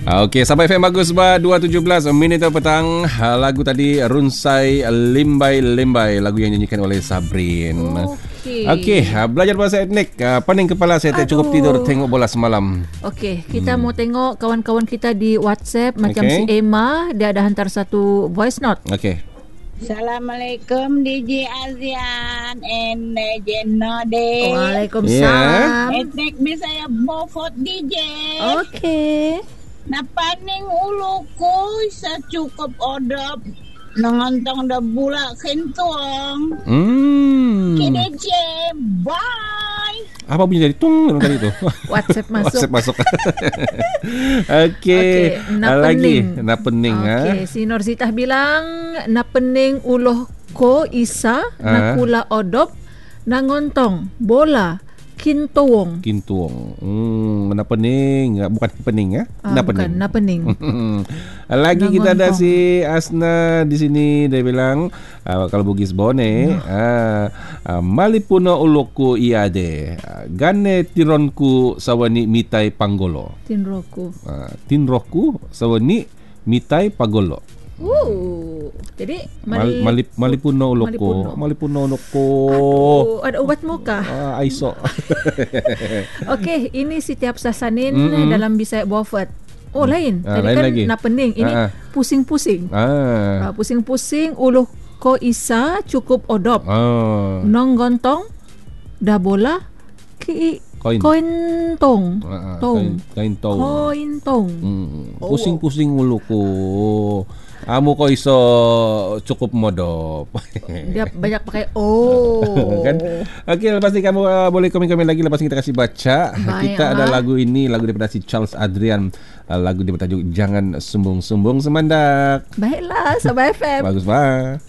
Okey, sampai FM bagus bah 2.17 minit petang. Lagu tadi Runsai Limbai Limbai, lagu yang dinyanyikan oleh Sabrin. Okey, belajar bahasa etnik. Pening kepala saya tak cukup tidur tengok bola semalam. Okey, kita mau tengok kawan-kawan kita di WhatsApp macam si Emma, dia ada hantar satu voice note. Okey. Assalamualaikum DJ Azian and Jenode. Waalaikumsalam. Etnik bisa ya bofot DJ. Okey. Napaning uluku sa cukup odop nangantang da bula kentuang. KDJ, bye. Apa bunyi dari tung tadi itu? WhatsApp masuk. WhatsApp masuk. Okey. Lagi napening. Okey, si Norzitah bilang napening uloh ko isa nakula odop nangontong bola kintuong. Napening, bukan pening ya? Bukan napening. Lagi kita ada si Asna di sini, dia bilang kalau Bugis Bone, malipuno uloku iade, gane tironku sawani mitai panggolo. Tinroku sawani mitai pagolo. Jadi malipuno uloko. Ada ubat muka. Aiso. Okey, ini si Tiap Sasanin dalam Bisaya Bofet. Lain. Tadi lain kan lagi. napening. Ini pusing-pusing. Pusing-pusing uluh ko isa cukup odop. Nong gontong dah bola koin tong. Pusing-pusing uloko. Kamu kok iso cukup modop. Dia banyak pakai kan? Okey, lepas ni kamu boleh komen-komen lagi lepas ni kita kasih baca. Kita ada lagu ini, lagu daripada si Charles Adrian, lagu dia bertajuk Jangan Sumbung-Sumbung Semandak. Baiklah, Sabah FM. Bagus bah.